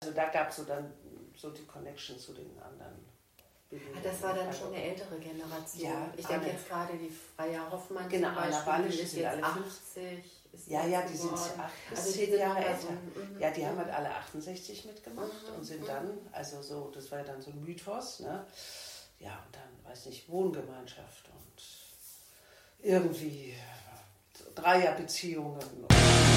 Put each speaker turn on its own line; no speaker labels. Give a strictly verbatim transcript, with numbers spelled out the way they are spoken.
also da gab es so dann so die Connection zu den anderen.
Ah, das war dann schon eine ältere Generation.
Ja,
ich denke jetzt gerade die Freya Hoffmann
genau,
zum Beispiel,
Wallisch,
die ist
sind
jetzt
alle
achtzig. Ist
ja, ja, die sind
geworden.
acht bis
also
zehn Jahre älter. So,
mm,
ja, die haben halt alle achtundsechzig mitgemacht
mhm,
und sind
mhm.
dann, also so, das war ja dann so ein Mythos, ne? Ja, und dann, weiß nicht, Wohngemeinschaft und irgendwie Dreierbeziehungen.